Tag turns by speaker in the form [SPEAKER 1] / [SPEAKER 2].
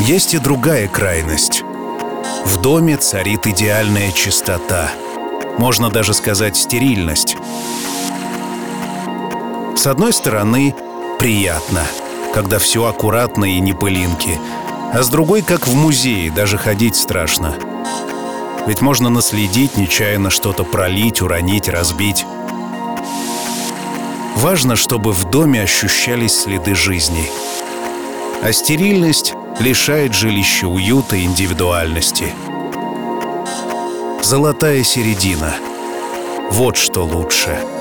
[SPEAKER 1] Есть и другая крайность. В доме царит идеальная чистота. Можно даже сказать стерильность. С одной стороны, приятно, когда все аккуратно и не пылинки. А с другой, как в музее, даже ходить страшно. Ведь можно наследить, нечаянно что-то пролить, уронить, разбить. Важно, чтобы в доме ощущались следы жизни. А стерильность лишает жилища уюта и индивидуальности. Золотая середина. Вот что лучше.